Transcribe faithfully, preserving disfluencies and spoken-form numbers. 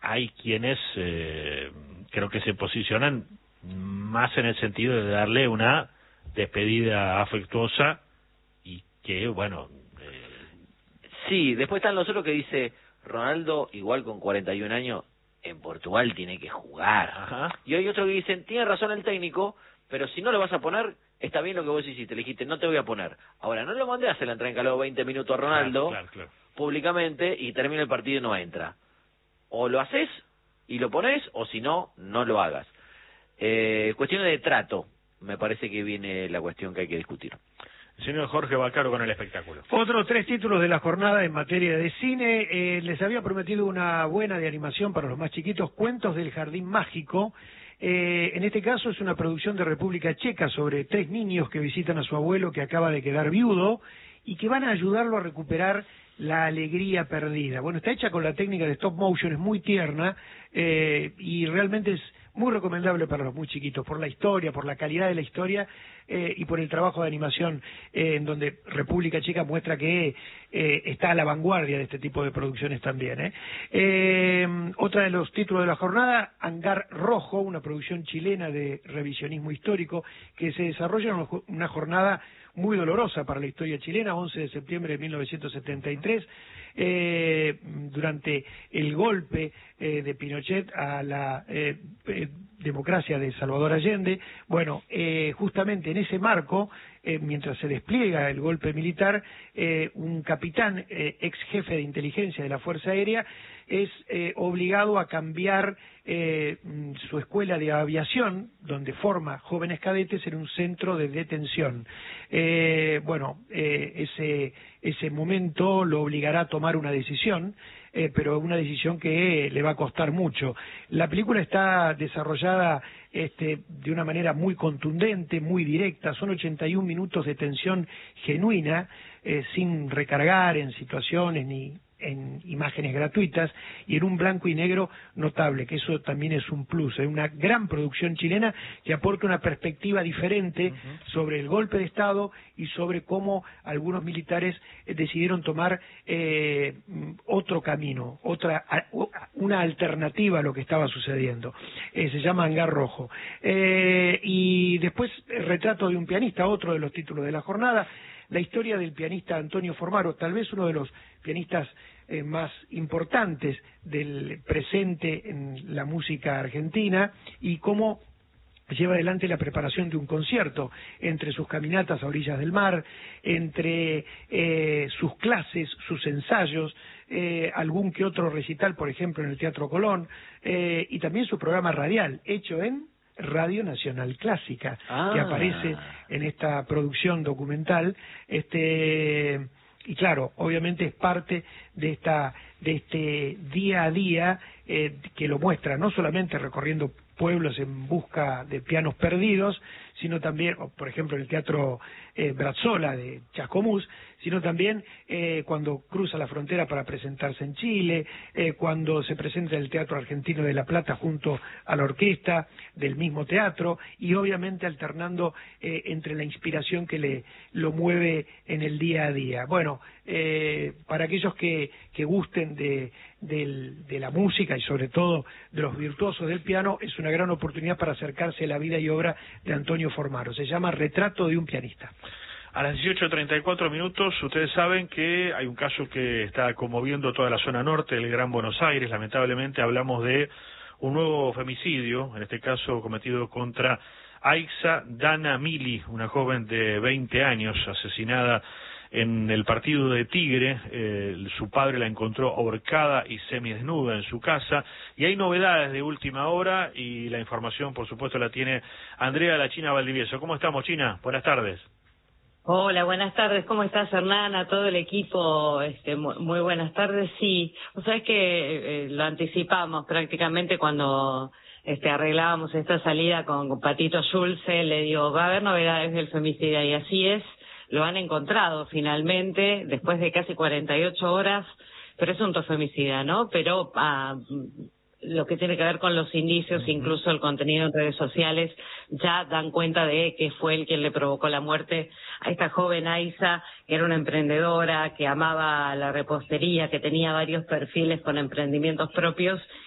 hay quienes eh, creo que se posicionan más en el sentido de darle una despedida afectuosa y que, bueno... Eh... Sí, después están los otros que dice, Ronaldo, igual con cuarenta y un años, en Portugal tiene que jugar. Ajá. Y hay otros que dicen, tiene razón el técnico, pero si no lo vas a poner, está bien lo que vos hiciste, le dijiste, no te voy a poner. Ahora, no lo mandé a hacer la entrada en calor veinte minutos a Ronaldo, claro, claro, claro. públicamente, y termina el partido y no entra. O lo haces y lo pones, o si no, no lo hagas. Eh, cuestiones de trato, me parece que viene la cuestión que hay que discutir. El señor Jorge Baccaro con el espectáculo. Otros tres títulos de la jornada en materia de cine. Eh, les había prometido una buena de animación para los más chiquitos, Cuentos del Jardín Mágico. Eh, en este caso es una producción de República Checa sobre tres niños que visitan a su abuelo que acaba de quedar viudo y que van a ayudarlo a recuperar la alegría perdida. Bueno, está hecha con la técnica de stop motion, es muy tierna eh, y realmente es muy recomendable para los muy chiquitos, por la historia, por la calidad de la historia eh, y por el trabajo de animación eh, en donde República Checa muestra que eh, está a la vanguardia de este tipo de producciones también. ¿eh? Eh, otra de los títulos de la jornada, Hangar Rojo, una producción chilena de revisionismo histórico que se desarrolla en una jornada muy dolorosa para la historia chilena, once de septiembre de mil novecientos setenta y tres, eh, durante el golpe eh, de Pinochet a la eh, eh, democracia de Salvador Allende. Bueno, eh, justamente en ese marco, eh, mientras se despliega el golpe militar, eh, un capitán, eh, ex jefe de inteligencia de la Fuerza Aérea, es eh, obligado a cambiar eh, su escuela de aviación, donde forma jóvenes cadetes, en un centro de detención. Eh, bueno, eh, ese, ese momento lo obligará a tomar una decisión, eh, pero una decisión que le va a costar mucho. La película está desarrollada este, de una manera muy contundente, muy directa, son ochenta y un minutos de tensión genuina, eh, sin recargar en situaciones ni en imágenes gratuitas y en un blanco y negro notable, que eso también es un plus, es una gran producción chilena que aporta una perspectiva diferente uh-huh. sobre el golpe de Estado y sobre cómo algunos militares eh, decidieron tomar eh, otro camino, otra una alternativa a lo que estaba sucediendo. Eh, se llama Hangar Rojo. Eh, y después, el Retrato de un pianista, otro de los títulos de la jornada, la historia del pianista Antonio Formaro, tal vez uno de los pianistas eh, más importantes del presente en la música argentina, y cómo lleva adelante la preparación de un concierto, entre sus caminatas a orillas del mar, entre eh, sus clases, sus ensayos, eh, algún que otro recital, por ejemplo, en el Teatro Colón, eh, y también su programa radial, hecho en Radio Nacional Clásica, ah. que aparece en esta producción documental, este y claro, obviamente es parte de esta de este día a día eh, que lo muestra, no solamente recorriendo pueblos en busca de pianos perdidos, sino también, por ejemplo, en el Teatro eh, Brazzola de Chascomús, sino también eh, cuando cruza la frontera para presentarse en Chile, eh, cuando se presenta en el Teatro Argentino de La Plata junto a la orquesta del mismo teatro, y obviamente alternando eh, entre la inspiración que le lo mueve en el día a día. Bueno, eh, para aquellos que, que gusten de, de, de la música y sobre todo de los virtuosos del piano, es una gran oportunidad para acercarse a la vida y obra de Antonio Formaro. Se llama Retrato de un pianista. A las dieciocho treinta y cuatro minutos, ustedes saben que hay un caso que está conmoviendo toda la zona norte del Gran Buenos Aires. Lamentablemente hablamos de un nuevo femicidio, en este caso cometido contra Aixa Dana Mili, una joven de veinte años, asesinada en el partido de Tigre. Eh, su padre la encontró ahorcada y semidesnuda en su casa, y hay novedades de última hora, y la información, por supuesto, la tiene Andrea La China Valdivieso. ¿Cómo estamos, China? Buenas tardes. Hola, buenas tardes. ¿Cómo estás, Hernán? A todo el equipo, este, muy, muy buenas tardes. Sí, o sea, es que eh, lo anticipamos prácticamente cuando este, arreglábamos esta salida con, con Patito Schulze. Le digo, va a haber novedades del femicidio, y así es. Lo han encontrado finalmente, después de casi cuarenta y ocho horas, presunto femicida, ¿no? Pero ah, lo que tiene que ver con los indicios, incluso el contenido en redes sociales, ya dan cuenta de que fue él quien le provocó la muerte a esta joven Aixa, que era una emprendedora, que amaba la repostería, que tenía varios perfiles con emprendimientos propios,